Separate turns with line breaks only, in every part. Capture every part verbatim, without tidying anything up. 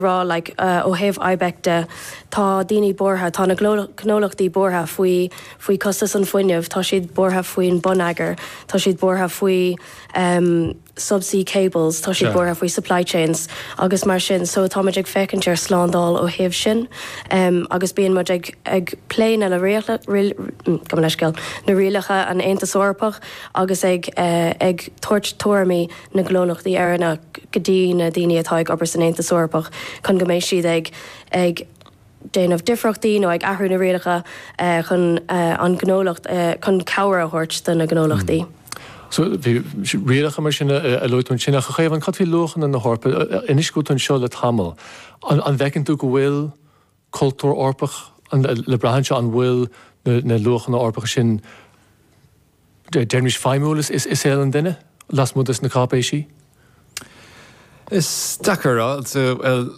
rá like uh, ó heh aibecte tá daoine bortha tá na gnólachtaí bortha faoi faoi costas an foiinemh tá siad bortha faoin bonagar tá siad bortha faoi um, subsea cables tá siad bortha faoi supply chains agus mar sin so tá muid ag fecintear slándáil ó heh sin um, agus bíon muid ag, ag pléin le réala go leisceil na rialacha an Aontas Eorpach agus ag, uh, ag tuairt tuairimí na gnólachtaí airna go dtí na daoine atá ag obair san Aontas Eorpach chun go méid siad ag ag déanamh difrachtaí nó ag athhrú na rialacha uh, chun uh, an gnólacht uh, chun cabhar a thuirt den na gnólachtaí.
So bhí rialacha mar sin a leitún sin a chaibh an cad bhí lochan an na Eorpa inis go an seo le tamil an bhecinn tú go bhfuil cultúr Eorpach le brahanse an bhfuil na lochan na Eorpach sin déirmis feimúlas is is éil an duine las mudas na cápéis sí?
Is dachar tá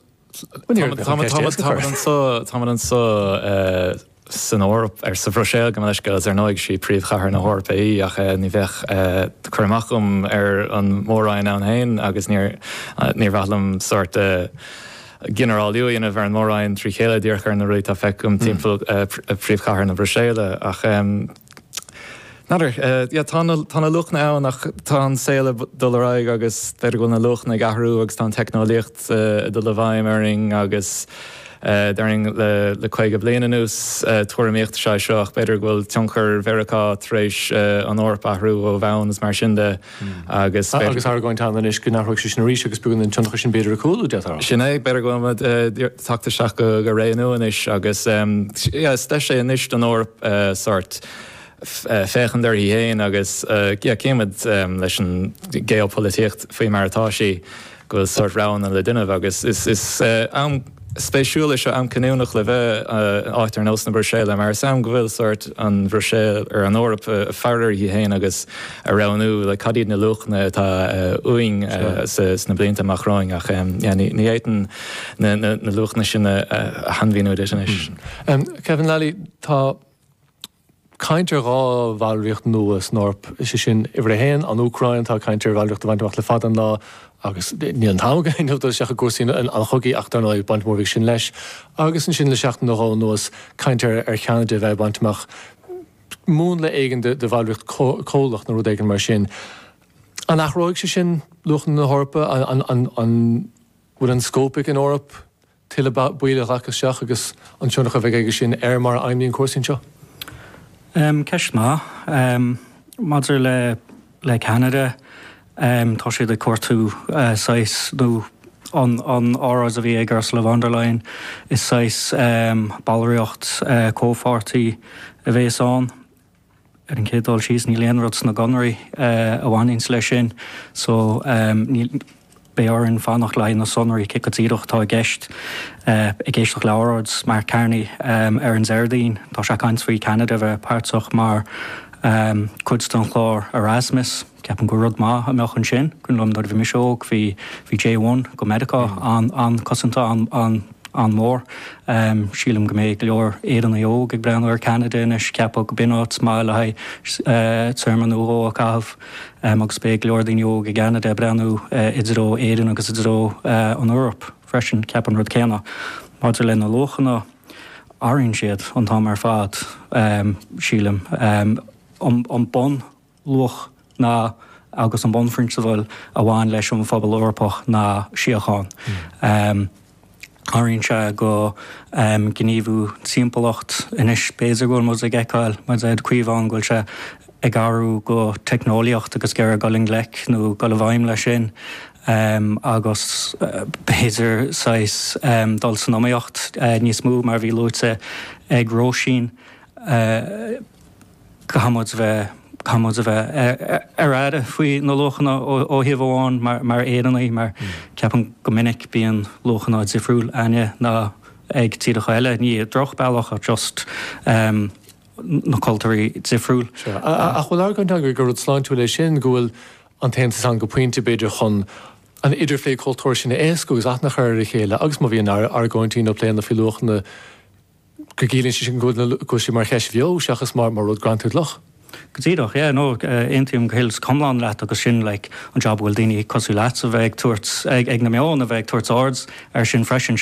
an so san Eorp ar sa bhroséil go leisce ar nóid sí príomhchahar na Eorpaí ach ní bheith chuirmachum ar an mórráin an hain agus níor bhelamm sort generalúíon a bhar an mórráin trí chéile dtíorchar na réit a fecum timppla príomhchahar na bhroséile ach Nadir, tána luchna ann ach tá an saoile dulráig agus beidir go na luchna gahrú agus tá technolíocht do le bhaiming agus daring le le chuige bliana nús tuairimíocht se seoach beidir bhfuil tionchar verachá tréis an Eorp ahrú ó bhain mar sinnde agus
agus argáin tá is go nachthg sin rí agus bugan an tionchar sin beidir coolú de
sinné beidir go tata seach go go réanú inis agus ste sé inis an Eorp sort féchan ar hí héin agus céimiid leis an geopolitíocht faoi martáí go sort rán an le duineh agus is am spéisiúla se am canúnach le bheith áitar nó na Bhroséile mar sam go bhfuil sort an Bhroséil ar an Eorp fearir hí héin agus a ranú le cadíad na luchna tá uing na blianta amachráin ach ní éitan na luchna sinna a hanmhíú is.
Kevin Lally tá Caintear rá bhhailríocht nuas Eorp is sin ihre héin an Ucrain tá caintear bhhailríocht bhaintach le fad an lá agus ní an tágain nó seach a gcósaí an chogaí achtar ná baint mórmhíh sin leis agus an sin le seachtain nó nuas caintear ar cheanada bheith baintach mún le éigen de bhhailríocht cólacht na rud éigen mar sin. An nachróig sé sin luchan na Eorpa an bhfuil an scópic in Eorp til buile agus seach agus an seannach a bheith éige sin ar mar aimíon cuasaín seo?
Um, Ceist má, um, maidir le, le Canada, um, tá siad a cuairtú uh, sais nó an, an áras a bhí ag Ursula von der Leyen is sais um, ballraíocht uh, cópháirtaí a bhés an ar an cédal síos ní léonrad na gunraí uh, a bhainins lei sin, so um, ní Bear in fannach lein na sonraí cicatíireach tá gceist i ggéisteach leabharáid mar carnaí ar an Zairdín, tá se caint faoi Canada bheith páirteach mar cuidstan chlár Erasmus, ceapan go rud má a meach an sin, chun lom dar bhí miseóg hí J one go Medica an cosanta an an mór. Um, sílam go méid leor éan óg ag breanú ar Canada inis ceappa go binát má le haid tuirman ó a cabh agus spéig leor daoine óg ag Canada breanú idiró éan agus idiró an Eorp freisin ceapan rud céanna. Máidir le na lochanna áiríonn siad an tá mar fad um, sílam um, an bon loch ná agus an bon frinsa a bháin leis an phobal Eorpach ná siocháin. Mm. Um, Áiríonn se go um, gníomhú timpeallacht inis béidir go mu a gceáil, mar éad cuiomháin goil se ag áú go technoliacht agus gur goling lech nó go le bhaim lei sin um, agus uh, béidir sais um, dul san nóíocht uh, níos mú mar bhí lúte ag róisín uh, go hamad bheith Camod a bheith ar aire faoi na lochanna ó híomháin mar éanaí mar ceapan go minic bíon lochanna difriúil aine ná ag tíad eile ní droch bailach a just um, na cultúirí difriúil.
A chuil argan gur gur sláin tú lei sin gohfuil an taanta an go puinte beidir chun an idirlé cultúir sin éasco gus aithna chuir i chéile agus má bhíon argáintíí nó pléan na fi lochanna go gílann sin go sí mar cheis bheo seachas mar mar rud grantúid loch.
Gotíach é nó intíom gohils comláán leat agus sin le an job bhfuil daoine cosú leat a bheith tuairt ag ag na meán a bheith tuairt áds ar sin freisin